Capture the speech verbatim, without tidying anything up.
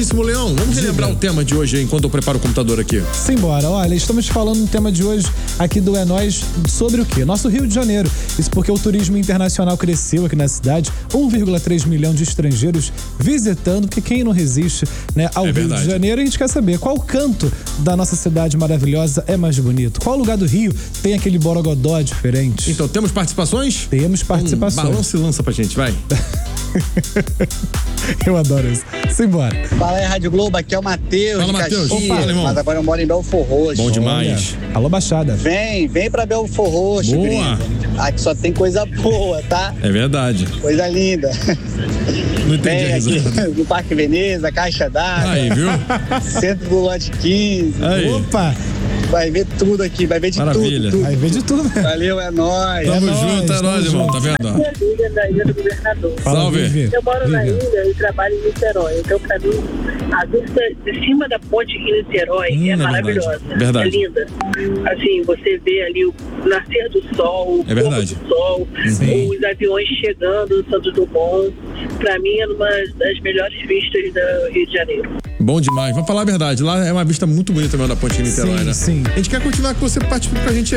Excelentíssimo Leão, vamos relembrar o tema de hoje aí, enquanto eu preparo o computador aqui. Simbora, olha, estamos falando no tema de hoje aqui do É Nós sobre o quê? Nosso Rio de Janeiro. Isso porque o turismo internacional cresceu aqui na cidade, um vírgula três milhão de estrangeiros visitando, porque quem não resiste, né, ao É Rio verdade. de Janeiro. A gente quer saber qual canto da nossa cidade maravilhosa é mais bonito, qual lugar do Rio tem aquele borogodó diferente. Então, temos participações? Temos participações. Um balança e lança pra gente, vai. Eu adoro isso. Simbora. Fala aí, Rádio Globo, aqui é o Matheus. Fala, de Matheus. Caxias, Opa, irmão. mas agora eu moro em Belfor Roxo. Bom demais. Olha, alô, Baixada. Vem, vem pra Belfor Roxo, Boa. gringo. Aqui só tem coisa boa, tá? É verdade. Coisa linda. Não entendi Vem a aqui risada. no Parque Veneza, Caixa d'Água, Aí, viu? centro do lote quinze. Aí. Opa, Vai ver tudo aqui, vai ver de Maravilha. tudo, tudo. vai ver de tudo mesmo. Valeu, é nóis. Tamo nóis, junto, é tamo nóis, irmão. junto. Tá vendo? ó? Minha amiga da Ilha do Governador. Fala, Salve. Vivi. Eu moro na Vivi. ilha e trabalho em Niterói. Então, pra mim, a vista de cima da ponte em Niterói Hum, é é maravilhosa. verdade. É linda. Assim, você vê ali o nascer do sol, o É pôr verdade. do sol, Sim. os aviões chegando no Santos Dumont. Pra mim, é uma das melhores vistas do Rio de Janeiro. Bom demais. Vamos falar a verdade. Lá é uma vista muito bonita mesmo da Ponte de Niterói, Sim, né? sim. A gente quer continuar que você participe com a gente aí.